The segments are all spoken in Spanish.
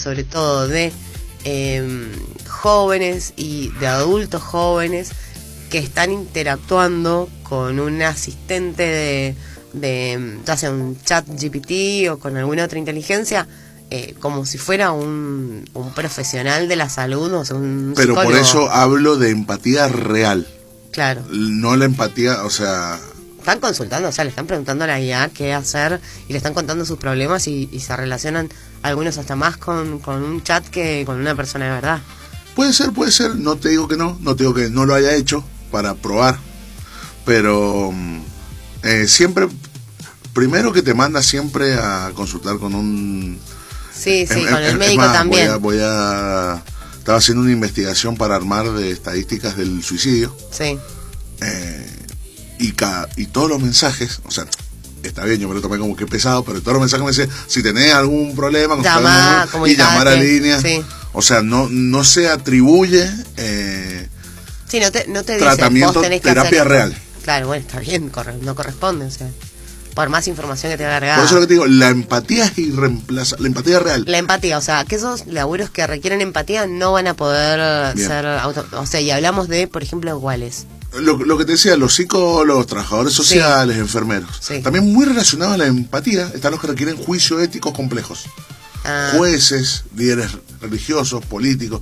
sobre todo de jóvenes y de adultos jóvenes que están interactuando con un asistente de ya sea un chat GPT o con alguna otra inteligencia, como si fuera un profesional de la salud, o sea, un Pero psicólogo. por eso hablo de empatía real. Claro. No la empatía, o sea... Están consultando, o sea, le están preguntando a la IA qué hacer y le están contando sus problemas y se relacionan algunos hasta más con un chat que con una persona de verdad. Puede ser, no te digo que no te digo que no lo haya hecho para probar, pero siempre, primero que te manda siempre a consultar con un... Sí, con el médico más, también. Estaba haciendo una investigación para armar de estadísticas del suicidio. Sí. Y todos los mensajes, o sea, está bien, yo me lo tomé como que pesado, pero todos los mensajes me decían, si tenés algún problema, y llamar a línea. Sí. O sea, no se atribuye sí, no te dice, tratamiento, vos tenés que terapia hacer real. Claro, bueno, está bien, no corresponde, o sea, por más información que te va agregada. Por eso es lo que te digo, la empatía es irreemplazable, la empatía real. La empatía, o sea, que esos laburos que requieren empatía no van a poder Bien. ser o sea, y hablamos de, por ejemplo, iguales. Lo que te decía, los psicólogos, trabajadores sociales, enfermeros. Sí. También muy relacionado a la empatía están los que requieren juicios éticos complejos. Jueces, líderes religiosos, políticos.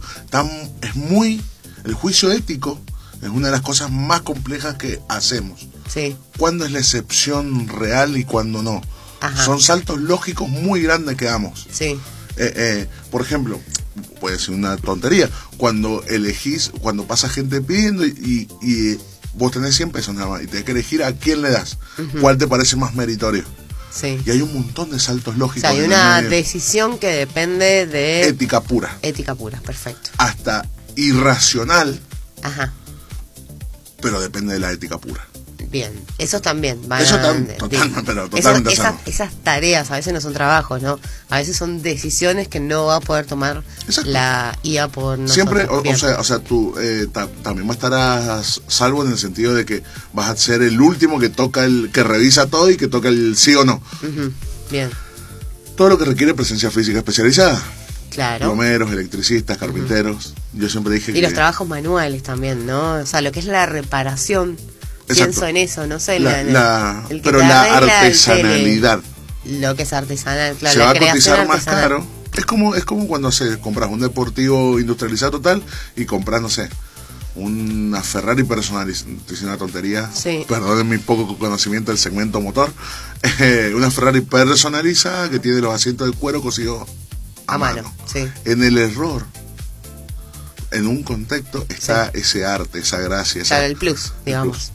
El juicio ético es una de las cosas más complejas que hacemos. Sí. ¿Cuándo es la excepción real y cuándo no? Ajá. Son saltos lógicos muy grandes que damos. Sí. Por ejemplo, puede ser una tontería, cuando pasa gente pidiendo y vos tenés 100 pesos nada más y tenés que elegir a quién le das, cuál te parece más meritorio. Sí. Y hay un montón de saltos lógicos. O sea, hay una decisión que depende de... Ética pura. Ética pura, perfecto. Hasta irracional, Ajá. pero depende de la ética pura. Bien, esos también van totalmente. Esas tareas a veces no son trabajos, ¿no? A veces son decisiones que no va a poder tomar la IA por nosotros. Siempre, o sea, tú también vas a estar a salvo en el sentido de que vas a ser el último que que revisa todo y que toca el sí o no. Bien. Todo lo que requiere presencia física especializada. Claro. Plomeros, electricistas, carpinteros. Yo siempre dije y los trabajos manuales también, ¿no? O sea, lo que es la reparación. Pienso en eso, no sé. Pero la artesanalidad. Lo que es artesanal, claro. Se la va a creación cotizar más artesanal. caro. Es como cuando compras un deportivo industrializado total y compras, no sé, una Ferrari personalizada. Es una tontería. Sí. Perdonen mi poco conocimiento del segmento motor. Una Ferrari personalizada que tiene los asientos de cuero cosidos a mano. Sí. En el error, en un contexto está ese arte, esa gracia. Claro, el plus, digamos.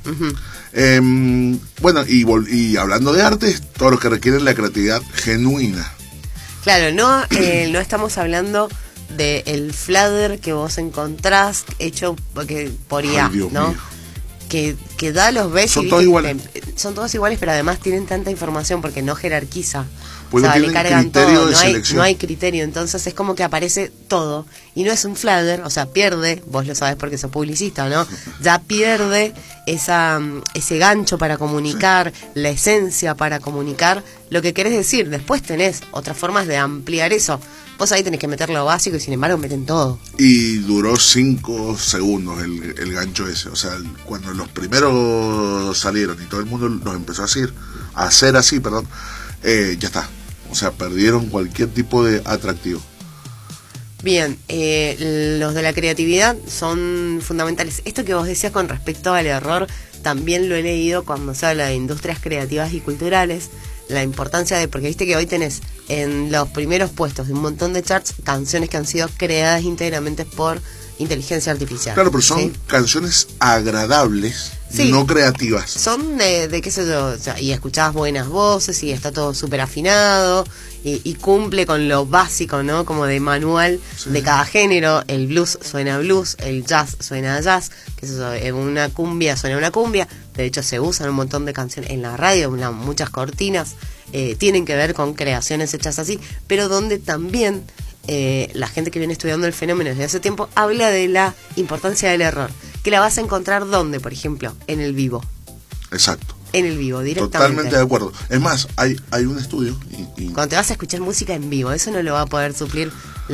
Bueno, y hablando de arte, es todo lo que requiere la creatividad genuina. Claro, no estamos hablando del fladder que vos encontrás hecho por IA, Dios ¿no? mío. Que da los ves Son y todos iguales. Son todos iguales, pero además tienen tanta información porque no jerarquiza. Pues o sea, no le tienen cargan criterio todo, de selección. no hay criterio, entonces es como que aparece todo. Y no es un fladder, o sea, pierde, vos lo sabés porque sos publicista, ¿no? Ya pierde ese gancho para comunicar, la esencia para comunicar lo que querés decir. Después tenés otras formas de ampliar eso. Vos ahí tenés que meter lo básico y sin embargo meten todo. Y duró 5 segundos el gancho ese. O sea, cuando los primeros salieron y todo el mundo los empezó a hacer así, ya está. O sea, perdieron cualquier tipo de atractivo. Bien, los de la creatividad son fundamentales. Esto que vos decías con respecto al error, también lo he leído cuando se habla de industrias creativas y culturales. La importancia porque viste que hoy tenés en los primeros puestos de un montón de charts canciones que han sido creadas íntegramente por inteligencia artificial. Claro, pero son canciones agradables, no creativas. Son de qué sé yo, o sea, y escuchás buenas voces y está todo súper afinado y cumple con lo básico, ¿no? Como de manual de cada género. El blues suena a blues, el jazz suena a jazz, qué sé yo, en una cumbia suena a una cumbia. De hecho se usan un montón de canciones en la radio, muchas cortinas tienen que ver con creaciones hechas así, pero donde también la gente que viene estudiando el fenómeno desde hace tiempo habla de la importancia del error, que la vas a encontrar ¿dónde? Por ejemplo, en el vivo. Exacto. En el vivo, directamente. Totalmente de acuerdo. Es más, hay un estudio cuando te vas a escuchar música en vivo, eso no lo va a poder suplir